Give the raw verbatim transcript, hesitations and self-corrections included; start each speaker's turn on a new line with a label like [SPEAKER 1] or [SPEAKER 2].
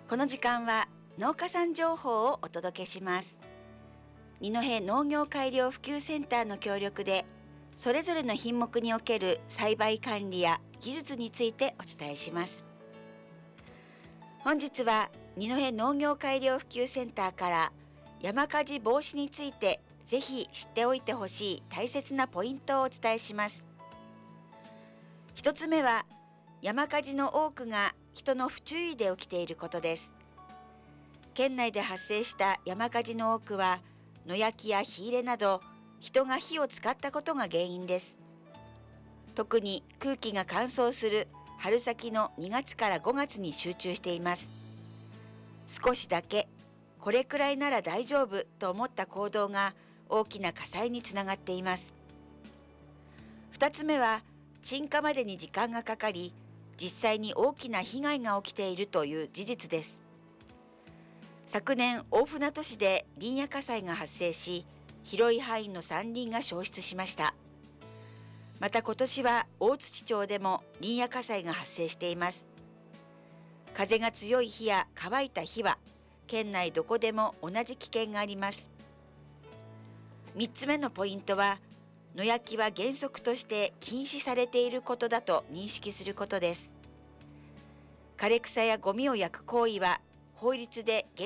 [SPEAKER 1] この時間は農家さん情報をお届けします。二戸農業改良普及センターの協力で、それぞれの品目における栽培管理や技術についてお伝えします。本日は二戸農業改良普及センターから山火事防止についてぜひ知っておいてほしい大切なポイントをお伝えします。一つ目は、山火事の多くが人の不注意で起きていることです。県内で発生した山火事の多くは、野焼きや火入れなど人が火を使ったことが原因です。特に空気が乾燥する春先のにがつからごがつに集中しています。少しだけ、これくらいなら大丈夫と思った行動が大きな火災につながっています。二つ目は、鎮火までに時間がかかり、実際に大きな被害が起きているという事実です。昨年、大船渡市で林野火災が発生し、広い範囲の山林が焼失しました。また今年は大槌町でも林野火災が発生しています。風が強い日や乾いた日は、県内どこでも同じ危険があります。三つ目のポイントは、野焼きは原則として禁止されていることだと認識することです。枯れ草やゴミを焼く行為は法律で